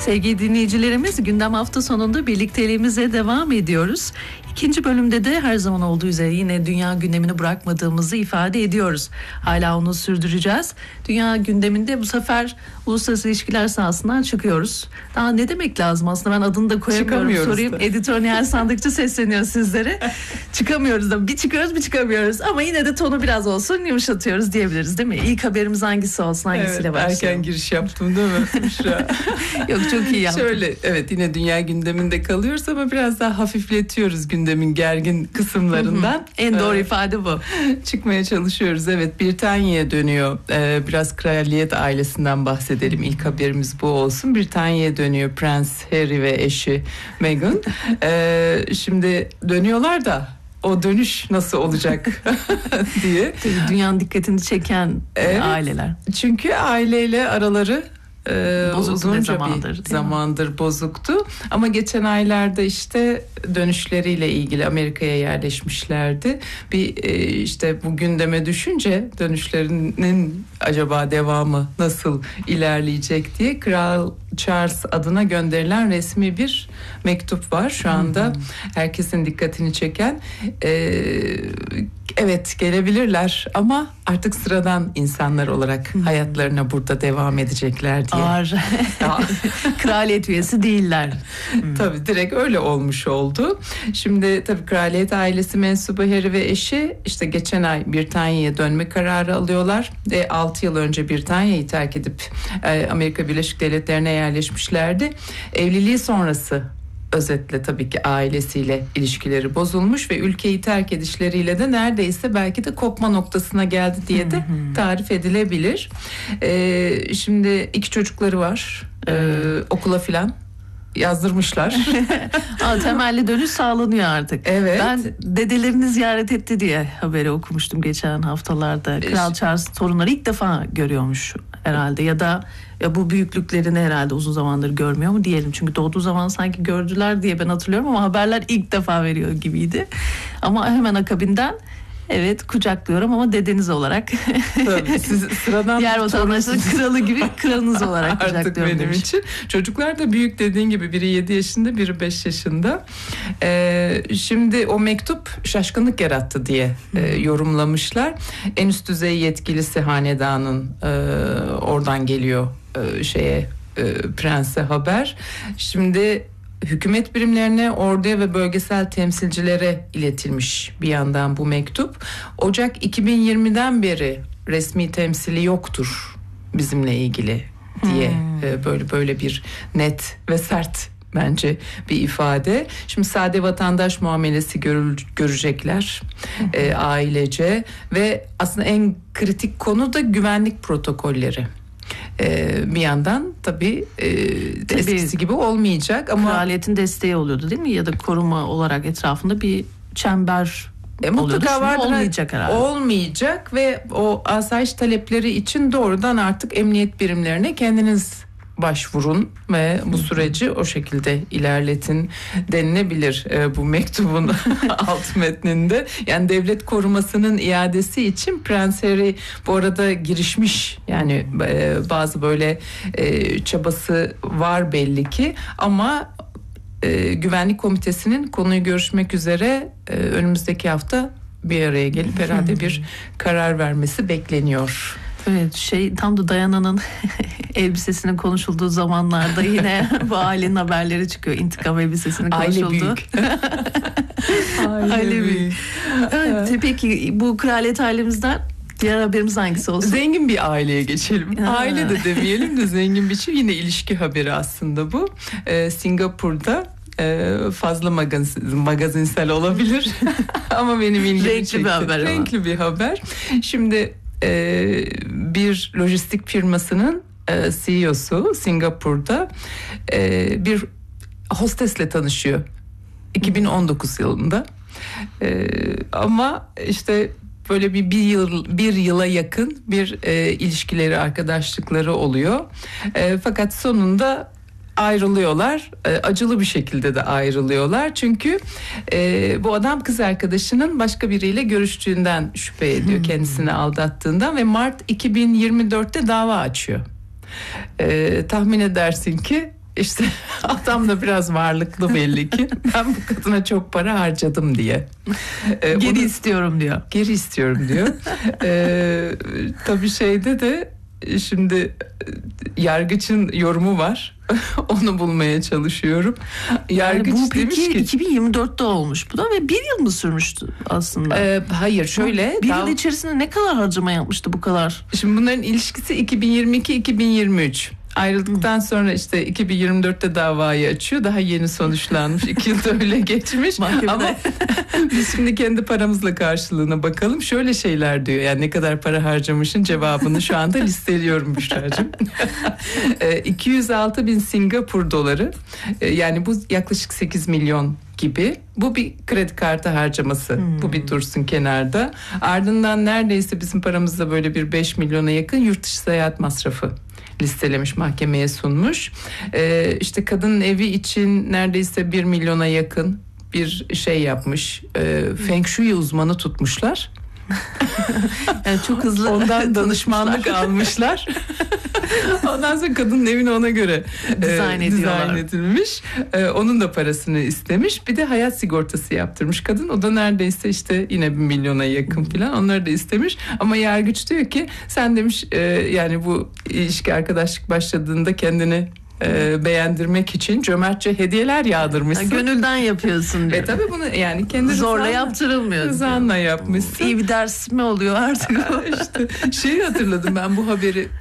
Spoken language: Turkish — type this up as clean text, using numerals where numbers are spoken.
Sevgili dinleyicilerimiz, gündem hafta sonunda birlikteliğimize devam ediyoruz. İkinci bölümde de her zaman olduğu üzere yine dünya gündemini bırakmadığımızı ifade ediyoruz. Hala onu sürdüreceğiz. Dünya gündeminde bu sefer uluslararası ilişkiler sahasından çıkıyoruz. Daha ne demek lazım aslında, ben adını da koyamıyorum, sorayım. Editör Nihal Sandıkçı sesleniyor sizlere. Çıkamıyoruz da, bir çıkıyoruz bir çıkamıyoruz ama yine de tonu biraz olsun yumuşatıyoruz diyebiliriz, değil mi? İlk haberimiz hangisi olsun, hangisiyle başlayalım? Erken giriş yaptım değil mi Büşra? Yok, çok iyi yaptın. Şöyle, evet, yine dünya gündeminde kalıyoruz ama biraz daha hafifletiyoruz gündemin gergin kısımlarından. En doğru ifade bu. Çıkmaya çalışıyoruz. Evet, Britanya'ya dönüyor. Biraz kraliyet ailesinden bahsedelim. İlk haberimiz bu olsun. Britanya'ya dönüyor Prens Harry ve eşi Meghan. Şimdi dönüyorlar da o dönüş nasıl olacak diye. Tabii dünyanın dikkatini çeken aileler. Çünkü aileyle araları uzunca bir zamandır bozuktu. Ama geçen aylarda işte dönüşleriyle ilgili Amerika'ya yerleşmişlerdi. Bir işte bu gündeme düşünce dönüşlerinin acaba devamı nasıl ilerleyecek diye Kral Charles adına gönderilen resmi bir mektup var şu anda. Herkesin dikkatini çeken. Evet, gelebilirler ama artık sıradan insanlar olarak hayatlarına burada devam edecekler diye. Ağır. Kraliyet üyesi değiller. Tabii direkt öyle olmuş oldu. Şimdi tabii kraliyet ailesi mensubu Harry ve eşi işte geçen ay Britanya'ya dönme kararı alıyorlar. 6 yıl önce Britanya'yı terk edip Amerika Birleşik Devletleri'ne yerleşmişlerdi. Evliliği sonrası özetle tabii ki ailesiyle ilişkileri bozulmuş ve ülkeyi terk edişleriyle de neredeyse belki de kopma noktasına geldi diye de tarif edilebilir. Şimdi 2 çocukları var. Okula filan yazdırmışlar. Temelli dönüş sağlanıyor artık. Evet. Ben dedelerini ziyaret etti diye haberi okumuştum geçen haftalarda. Kral Charles torunları ilk defa görüyormuş herhalde, ya da bu büyüklüklerini herhalde uzun zamandır görmüyor mu diyelim. Çünkü doğduğu zaman sanki gördüler diye ben hatırlıyorum ama haberler ilk defa veriyor gibiydi. Ama hemen akabinden evet kucaklıyorum ama dedeniz olarak. Tabii, siz sıradan diğer vatandaşların kralı gibi kralınız olarak kucaklıyorum artık benim demiş. için. Çocuklar da büyük, dediğin gibi biri 7 yaşında biri 5 yaşında. Şimdi o mektup şaşkınlık yarattı diye yorumlamışlar. En üst düzey yetkilisi hanedanın oradan geliyor prense haber. Şimdi hükümet birimlerine, orduya ve bölgesel temsilcilere iletilmiş bir yandan bu mektup. Ocak 2020'den beri resmi temsili yoktur bizimle ilgili diye böyle bir net ve sert bence bir ifade. Şimdi sade vatandaş muamelesi görecekler ailece ve aslında en kritik konu da güvenlik protokolleri. Bir yandan tabii eskisi gibi olmayacak ama kraliyetin desteği oluyordu değil mi, ya da koruma olarak etrafında bir çember mutlaka vardır, olmayacak herhalde. Olmayacak ve o asayiş talepleri için doğrudan artık emniyet birimlerine kendiniz başvurun ve bu süreci o şekilde ilerletin denilebilir bu mektubun alt metninde. Yani devlet korumasının iadesi için Prens Harry bu arada girişmiş. Yani bazı böyle çabası var belli ki ama Güvenlik Komitesi'nin konuyu görüşmek üzere önümüzdeki hafta bir araya gelip herhalde bir karar vermesi bekleniyor. Evet, tam da Diana'nın elbisesinin konuşulduğu zamanlarda yine bu ailenin haberleri çıkıyor. İntikam elbisesinin konuşulduğu. Aile büyük. Aile büyük. Evet, peki bu kraliyet ailemizden diğer haberimiz hangisi olsun? Zengin bir aileye geçelim. Aile de demeyelim de zengin bir şey. Yine ilişki haberi aslında bu. Singapur'da fazla magazinsel olabilir ama benim ilgimi çekti. Renkli bir haber. Renkli bir haber. Şimdi bir lojistik firmasının CEO'su Singapur'da bir hostesle tanışıyor 2019 yılında. Ama işte böyle bir yıla yakın bir ilişkileri, arkadaşlıkları oluyor. Fakat sonunda ayrılıyorlar. Acılı bir şekilde de ayrılıyorlar. Çünkü bu adam kız arkadaşının başka biriyle görüştüğünden şüphe ediyor. Kendisini aldattığından ve Mart 2024'te dava açıyor. Tahmin edersin ki İşte adam da biraz varlıklı belli ki. Ben bu kadına çok para harcadım diye. Geri istiyorum diyor. Geri istiyorum diyor. Tabii şeyde de şimdi yargıçın yorumu var. Onu bulmaya çalışıyorum. Yargıç bu demiş peki ki 2024'te olmuş bu da ve bir yıl mı sürmüştü aslında? Hayır şöyle. Bir yıl içerisinde ne kadar harcama yapmıştı bu kadar? Şimdi bunların ilişkisi 2022-2023. Ayrıldıktan sonra işte 2024'te davayı açıyor. Daha yeni sonuçlanmış. 2 yıl da öyle geçmiş. Ama biz şimdi kendi paramızla karşılığına bakalım. Şöyle şeyler diyor. Yani ne kadar para harcamışın cevabını şu anda listeliyorum Büşra'cığım. 206 bin Singapur doları. Yani bu yaklaşık 8 milyon gibi. Bu bir kredi kartı harcaması. Bu bir dursun kenarda. Ardından neredeyse bizim paramızda böyle bir 5 milyona yakın yurt dışı seyahat masrafı listelemiş, mahkemeye sunmuş. İşte kadının evi için neredeyse 1 milyona yakın bir şey yapmış. Feng Shui uzmanı tutmuşlar. Yani çok hızlı ondan danışmanlık almışlar. Ondan sonra kadının evini ona göre dizayn edilmiş. Onun da parasını istemiş. Bir de hayat sigortası yaptırmış kadın. O da neredeyse işte yine 1 milyona yakın falan. Onları da istemiş. Ama yargıç diyor ki sen demiş yani bu ilişki arkadaşlık başladığında kendini beğendirmek için cömertçe hediyeler yağdırmışsın. Gönülden yapıyorsun diyor. Tabii bunu yani kendi zorla yaptırılmıyor. Rızanla yapmışsın. İyi bir ders mi oluyor artık? İşte şeyi hatırladım ben bu haberi